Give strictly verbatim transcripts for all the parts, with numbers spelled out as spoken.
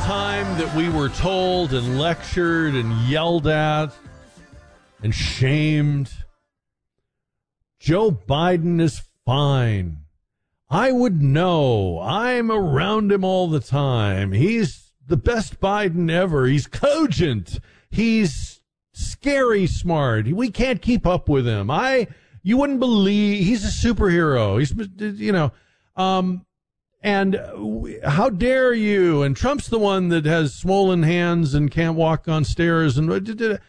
time that we were told and lectured and yelled at and shamed. Joe Biden is fine. I would know. I'm around him all the time. He's the best Biden ever. He's cogent. He's scary smart. We can't keep up with him. I, you wouldn't believe, he's a superhero. He's, you know, um, and how dare you? And Trump's the one that has swollen hands and can't walk on stairs. And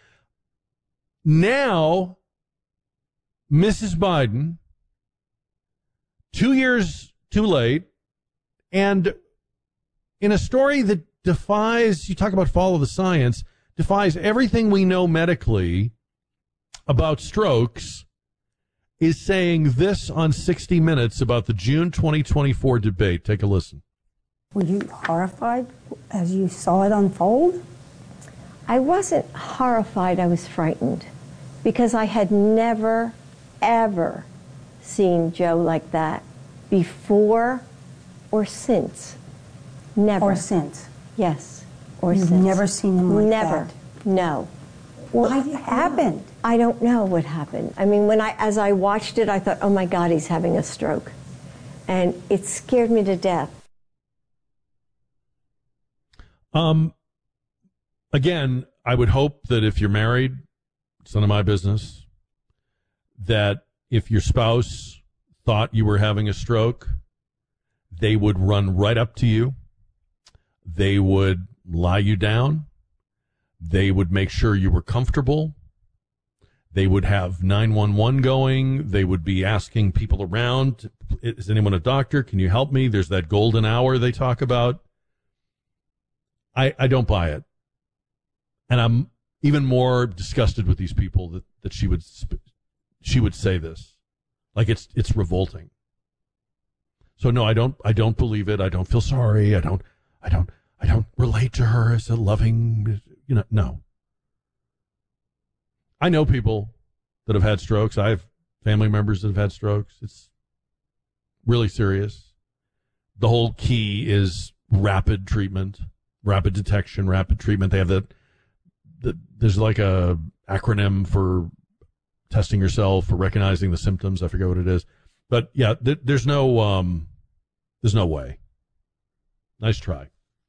now, Missus Biden, two years too late, and in a story that defies, you talk about follow the science, defies everything we know medically about strokes, is saying this on sixty minutes about the June twenty twenty-four debate. Take a listen. Were you horrified as you saw it unfold? I wasn't horrified. I was frightened because I had never, ever seen Joe like that before or since. Never. Or since? Yes. Or You've since. never seen him like never. that? No. What happened? I don't know what happened. I mean, when I, as I watched it, I thought, oh my God, he's having a stroke. And it scared me to death. Um, again, I would hope that if you're married, it's none of my business, that if your spouse thought you were having a stroke, they would run right up to you. They would lie you down. They would make sure you were comfortable. They would have nine one one going. They would be asking people around, is anyone a doctor? Can you help me? There's that golden hour they talk about. I, I don't buy it. And I'm even more disgusted with these people that, that she would she would say this. Like it's it's revolting. So no, I don't I don't believe it. I don't feel sorry. I don't I don't I don't relate to her as a loving, you know, no. I know people that have had strokes. I have family members that have had strokes. It's really serious. The whole key is rapid treatment, rapid detection, rapid treatment. They have that, the, there's like a acronym for testing yourself, for recognizing the symptoms. I forget what it is. But yeah, th- there's no, um, there's no way. Nice try.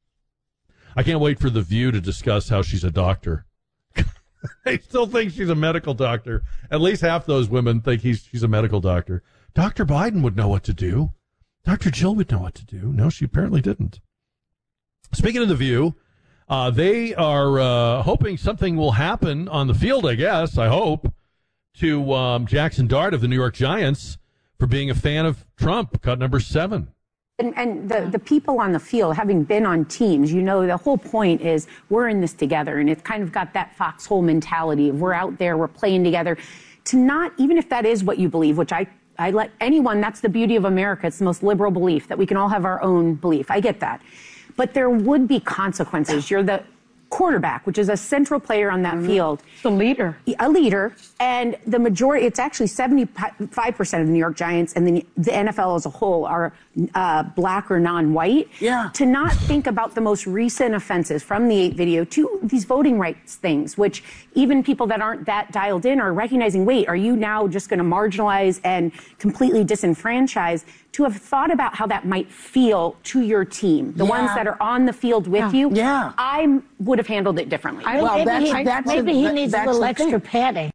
I can't wait for The View to discuss how she's a doctor. I still think she's a medical doctor. At least half those women think he's she's a medical doctor. Doctor Biden would know what to do. Doctor Jill would know what to do. No, she apparently didn't. Speaking of The View, uh, they are uh, hoping something will happen on the field, I guess, I hope, to um, Jackson Dart of the New York Giants for being a fan of Trump, cut number seven. And, and the, the people on the field, having been on teams, you know, the whole point is we're in this together. And it's kind of got that foxhole mentality of we're out there, we're playing together. To not, even if that is what you believe, which I, I let anyone, that's the beauty of America. It's the most liberal belief that we can all have our own belief. I get that. But there would be consequences. You're the quarterback, which is a central player on that mm-hmm. field. The leader. A leader. And the majority, it's actually seventy-five percent of the New York Giants and the, the N F L as a whole are uh, black or non-white. Yeah. To not think about the most recent offenses from the eight video to these voting rights things, which even people that aren't that dialed in are recognizing, wait, are you now just going to marginalize and completely disenfranchise? To have thought about how that might feel to your team, the yeah. ones that are on the field with yeah. you, yeah. I would have handled it differently. I, well, maybe that's, he, that's maybe a, he that, needs a little extra thing. padding.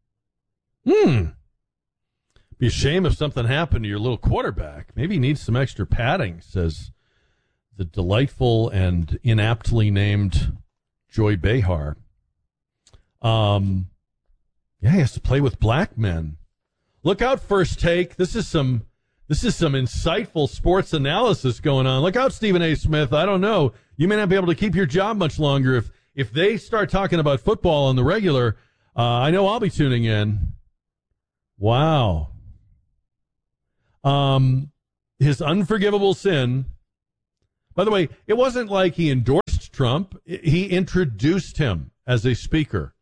Hmm. Be a shame if something happened to your little quarterback. Maybe he needs some extra padding, says the delightful and inaptly named Joy Behar. Um, yeah, he has to play with black men. Look out, First Take. This is some... This is some insightful sports analysis going on. Look out, Stephen A. Smith. I don't know. You may not be able to keep your job much longer if if they start talking about football on the regular. Uh, I know I'll be tuning in. Wow. Um, his unforgivable sin. By the way, it wasn't like he endorsed Trump. He introduced him as a speaker.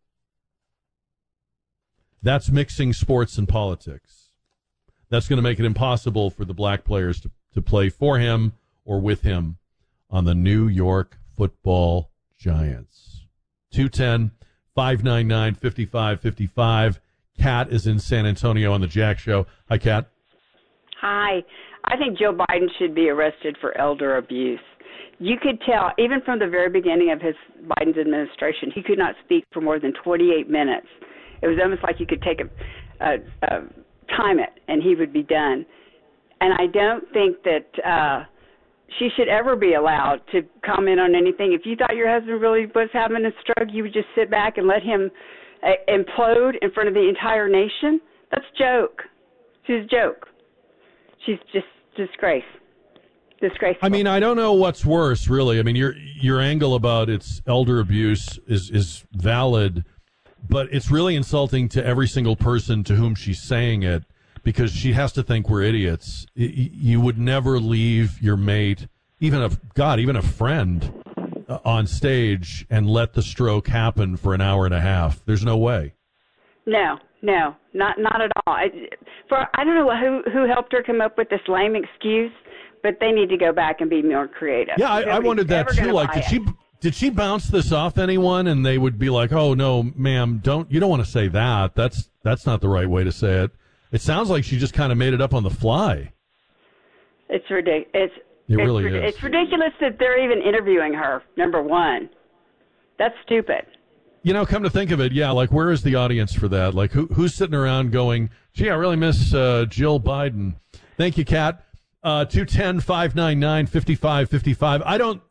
That's mixing sports and politics. That's going to make it impossible for the black players to, to play for him or with him on the New York football giants. two one zero, five nine nine, five five five five. Kat is in San Antonio on the Jack Show. Hi, Kat. Hi. I think Joe Biden should be arrested for elder abuse. You could tell, even from the very beginning of his Biden's administration, he could not speak for more than twenty-eight minutes. It was almost like you could take a, a, a time it, and he would be done. And I don't think that uh, she should ever be allowed to comment on anything. If you thought your husband really was having a stroke, you would just sit back and let him uh, implode in front of the entire nation? That's a joke. She's a joke. She's just disgrace. Disgraceful. I mean, I don't know what's worse, really. I mean, your your angle about its elder abuse is is valid, but it's really insulting to every single person to whom she's saying it, because she has to think we're idiots. You would never leave your mate, even a God, even a friend, uh, on stage and let the stroke happen for an hour and a half. There's no way. No, no, not not at all. I, for I don't know who who helped her come up with this lame excuse, but they need to go back and be more creative. Yeah, I, I wondered that too. Like, did she did she bounce this off anyone, and they would be like, "Oh no, ma'am, don't you don't want to say that. That's that's not the right way to say it." It sounds like she just kind of made it up on the fly. It's ridiculous. It's it really it's, is. It's ridiculous that they're even interviewing her. Number one, that's stupid. You know, come to think of it, yeah, like, where is the audience for that? Like, who who's sitting around going, gee, I really miss uh, Jill Biden. Thank you, Kat. Uh, two one zero, five nine nine, five five five five. I don't,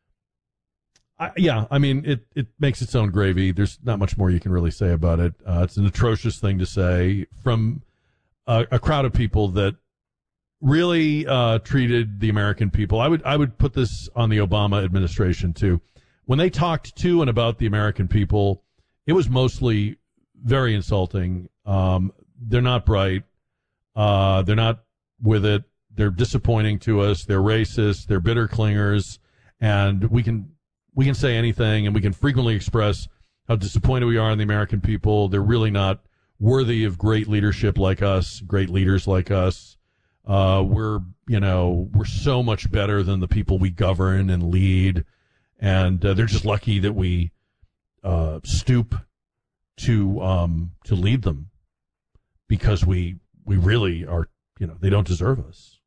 I, yeah, I mean, it, it makes its own gravy. There's not much more you can really say about it. Uh, it's an atrocious thing to say from a, a crowd of people that really uh, treated the American people. I would I would put this on the Obama administration, too. When they talked to and about the American people, it was mostly very insulting. Um, they're not bright. Uh, they're not with it. They're disappointing to us. They're racist. They're bitter clingers. And we can we can say anything, and we can frequently express how disappointed we are in the American people. They're really not worthy of great leadership like us, great leaders like us. Uh, we're, you know, we're so much better than the people we govern and lead. And uh, they're just lucky that we uh, stoop to um, to lead them, because we we really are, you know, they don't deserve us.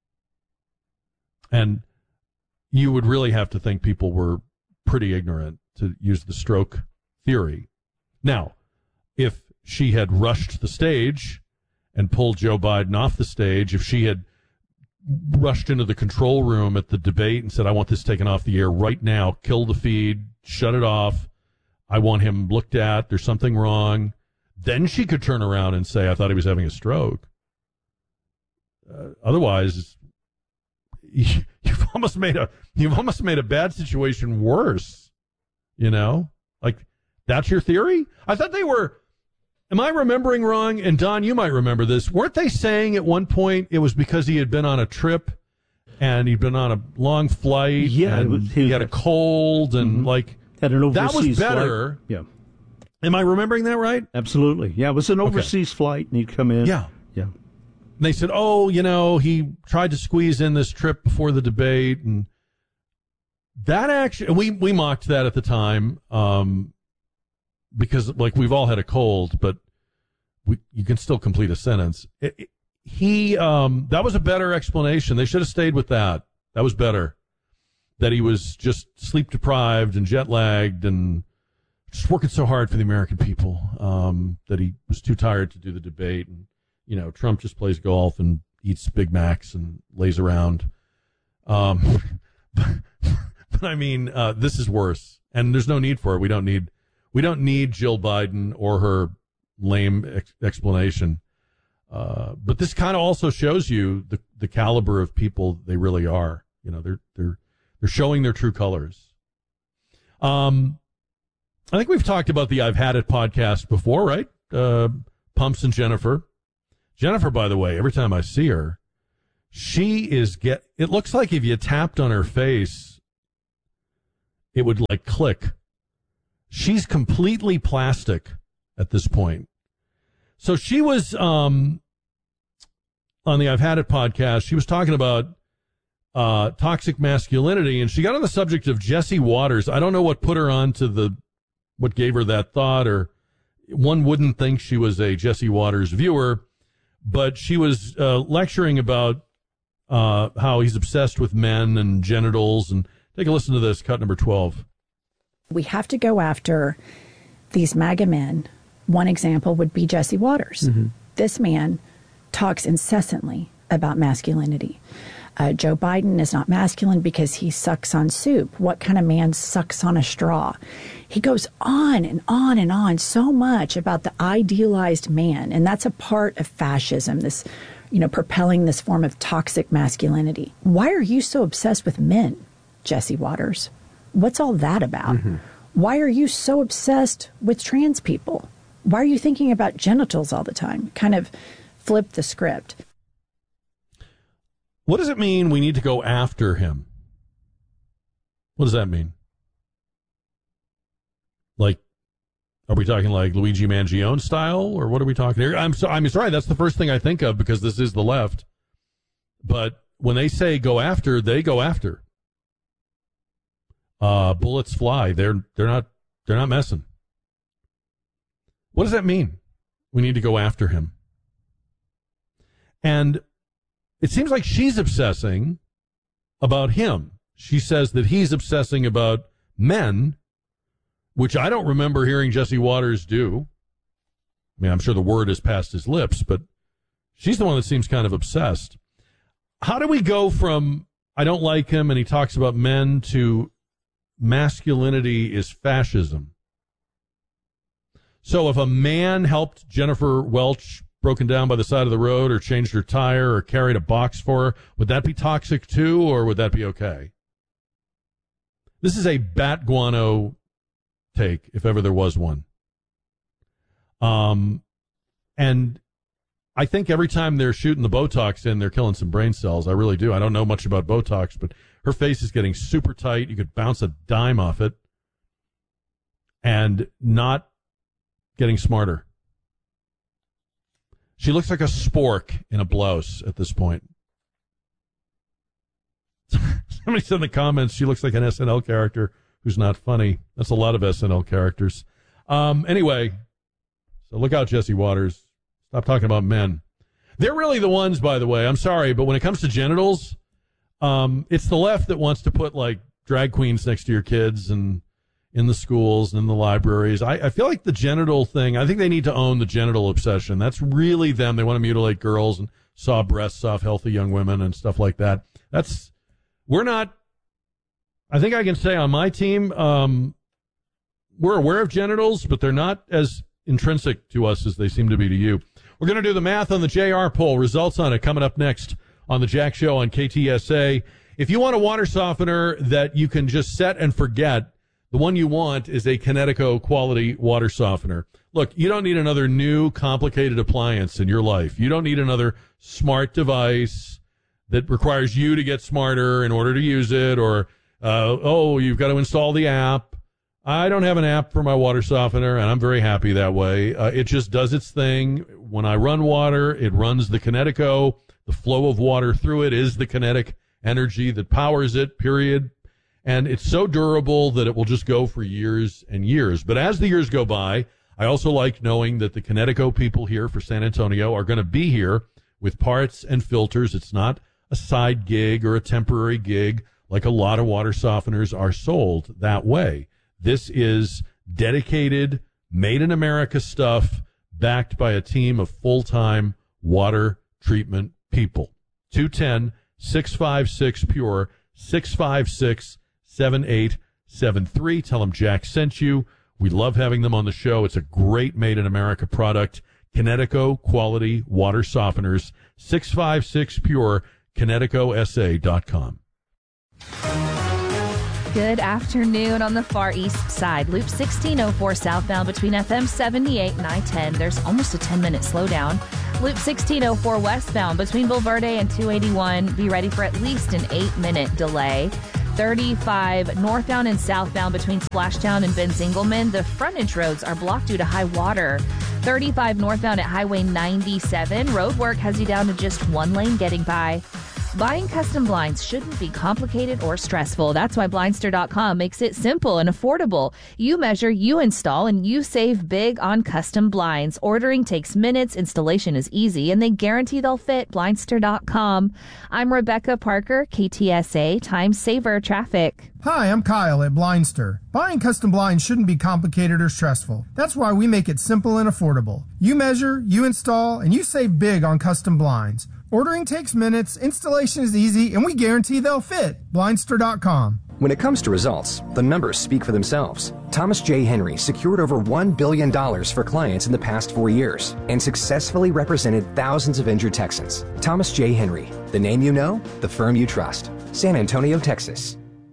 And you would really have to think people were pretty ignorant to use the stroke theory. Now, if she had rushed the stage and pulled Joe Biden off the stage, if she had rushed into the control room at the debate and said, I want this taken off the air right now, kill the feed, shut it off, I want him looked at, there's something wrong, then she could turn around and say, I thought he was having a stroke. Uh, otherwise, you, you've almost made a you've almost made a bad situation worse. You know, like, that's your theory? I thought they were. Am I remembering wrong? And Don, you might remember this. Weren't they saying at one point it was because he had been on a trip and he'd been on a long flight? Yeah, and was, he, he had a cold and mm-hmm. like had an overseas that was better. Flight. Yeah. Am I remembering that right? Absolutely. Yeah, it was an overseas okay. flight, and he'd come in. Yeah. Yeah. And they said, oh, you know, he tried to squeeze in this trip before the debate, and that actually, we we mocked that at the time. Um, Because, like, we've all had a cold, but we, you can still complete a sentence. It, it, he, um, that was a better explanation. They should have stayed with that. That was better. That he was just sleep deprived and jet lagged and just working so hard for the American people, um, that he was too tired to do the debate. And, you know, Trump just plays golf and eats Big Macs and lays around. Um, but, but I mean, uh, this is worse, and there's no need for it. We don't need. We don't need Jill Biden or her lame ex- explanation. Uh, but this kind of also shows you the, the caliber of people they really are. You know, they're they're they're showing their true colors. Um, I think we've talked about the I've Had It podcast before, right? Uh, Pumps and Jennifer. Jennifer, by the way, every time I see her, she is get. It looks like if you tapped on her face, it would like click. She's completely plastic at this point. So she was um, on the I've Had It podcast. She was talking about uh, toxic masculinity, and she got on the subject of Jesse Waters. I don't know what put her on to the, what gave her that thought, or one wouldn't think she was a Jesse Waters viewer, but she was uh, lecturing about uh, how he's obsessed with men and genitals. And take a listen to this, cut number twelve. We have to go after these MAGA men. One example would be Jesse Waters. Mm-hmm. This man talks incessantly about masculinity. Uh, Joe Biden is not masculine because he sucks on soup. What kind of man sucks on a straw? He goes on and on and on so much about the idealized man, and that's a part of fascism, this, you know, propelling this form of toxic masculinity. Why are you so obsessed with men, Jesse Waters? What's all that about? Mm-hmm. Why are you so obsessed with trans people? Why are you thinking about genitals all the time? Kind of flip the script. What does it mean we need to go after him? What does that mean? Like, are we talking like Luigi Mangione style, or what are we talking here? I'm so, I'm sorry, that's the first thing I think of because this is the left. But when they say go after, they go after. Uh, bullets fly. They're they're not they're not messing. What does that mean? We need to go after him. And it seems like she's obsessing about him. She says that he's obsessing about men, which I don't remember hearing Jesse Waters do. I mean, I'm sure the word has passed his lips, but she's the one that seems kind of obsessed. How do we go from I don't like him and he talks about men to masculinity is fascism? So if a man helped Jennifer Welch broken down by the side of the road, or changed her tire, or carried a box for her, would that be toxic too, or would that be okay? This is a bat guano take, if ever there was one. Um, and I think every time they're shooting the Botox in, they're killing some brain cells. I really do. I don't know much about Botox, but her face is getting super tight. You could bounce a dime off it, and not getting smarter. She looks like a spork in a blouse at this point. Somebody said in the comments she looks like an S N L character who's not funny. That's a lot of S N L characters. Um, anyway, so look out, Jesse Waters. Stop talking about men. They're really the ones, by the way. I'm sorry, but when it comes to genitals, um, it's the left that wants to put, like, drag queens next to your kids and in the schools and in the libraries. I, I feel like the genital thing, I think they need to own the genital obsession. That's really them. They want to mutilate girls and saw breasts off healthy young women and stuff like that. That's, we're not, I think I can say on my team, um, we're aware of genitals, but they're not as intrinsic to us as they seem to be to you. We're going to do the math on the J R poll. Results on it coming up next on the Jack Show on K T S A. If you want a water softener that you can just set and forget, the one you want is a Kinetico quality water softener. Look, you don't need another new complicated appliance in your life. You don't need another smart device that requires you to get smarter in order to use it, or, uh, oh, you've got to install the app. I don't have an app for my water softener, and I'm very happy that way. Uh, it just does its thing. When I run water, it runs the Kinetico. The flow of water through it is the kinetic energy that powers it, period. And it's so durable that it will just go for years and years. But as the years go by, I also like knowing that the Kinetico people here for San Antonio are going to be here with parts and filters. It's not a side gig or a temporary gig like a lot of water softeners are sold that way. This is dedicated, made-in-America stuff backed by a team of full-time water treatment people. two one zero, six five six, P U R E, six five six, seven eight seven three. Tell them Jack sent you. We love having them on the show. It's a great made-in-America product. Kinetico quality water softeners, six five six P U R E, kinetico s a dot com. Good afternoon on the Far East Side. Loop sixteen oh four southbound between F M seventy-eight and I ten. There's almost a ten-minute slowdown. Loop sixteen oh four westbound between Bulverde and two eighty-one. Be ready for at least an eight-minute delay. thirty-five northbound and southbound between Splashtown and Ben's Engelman. The frontage roads are blocked due to high water. thirty-five northbound at Highway ninety-seven. Road work has you down to just one lane getting by. Buying custom blinds shouldn't be complicated or stressful. That's why Blindster dot com makes it simple and affordable. You measure, you install, and you save big on custom blinds. Ordering takes minutes, installation is easy, and they guarantee they'll fit. Blindster dot com. I'm Rebecca Parker, K T S A Time Saver Traffic. Hi, I'm Kyle at Blindster. Buying custom blinds shouldn't be complicated or stressful. That's why we make it simple and affordable. You measure, you install, and you save big on custom blinds. Ordering takes minutes, installation is easy, and we guarantee they'll fit. Blindster dot com. When it comes to results, the numbers speak for themselves. Thomas J. Henry secured over one billion dollars for clients in the past four years and successfully represented thousands of injured Texans. Thomas J. Henry, the name you know, the firm you trust. San Antonio, Texas.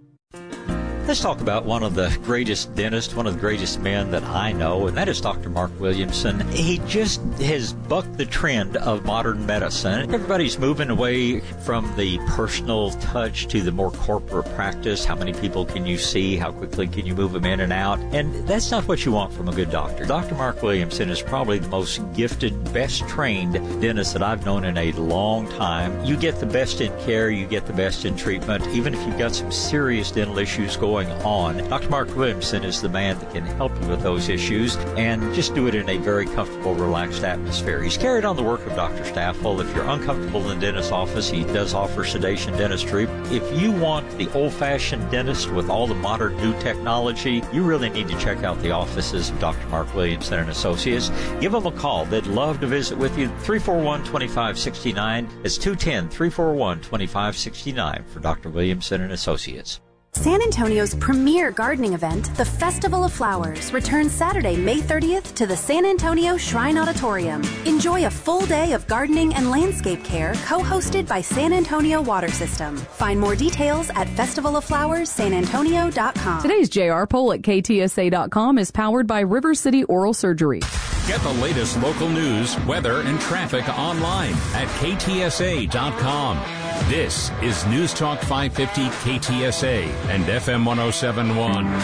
Let's talk about one of the greatest dentists, one of the greatest men that I know, and that is Doctor Mark Williamson. He just has bucked the trend of modern medicine. Everybody's moving away from the personal touch to the more corporate practice. How many people can you see? How quickly can you move them in and out? And that's not what you want from a good doctor. Doctor Mark Williamson is probably the most gifted, best trained dentist that I've known in a long time. You get the best in care, you get the best in treatment, even if you've got some serious dental issues going on. Doctor Mark Williamson is the man that can help you with those issues and just do it in a very comfortable, relaxed atmosphere. He's carried on the work of Doctor Staffel. If you're uncomfortable in the dentist's office, he does offer sedation dentistry. If you want the old-fashioned dentist with all the modern new technology, you really need to check out the offices of Doctor Mark Williamson and Associates. Give them a call. They'd love to visit with you. three four one, two five six nine. It's two one zero, three four one, two five six nine for Doctor Williamson and Associates. San Antonio's premier gardening event, the Festival of Flowers, returns Saturday, May thirtieth to the San Antonio Shrine Auditorium. Enjoy a full day of gardening and landscape care co-hosted by San Antonio Water System. Find more details at festival of flowers san antonio dot com. Today's J R poll at K T S A dot com is powered by River City Oral Surgery. Get the latest local news, weather, and traffic online at K T S A dot com. This is News Talk five fifty K T S A and F M one oh seven point one.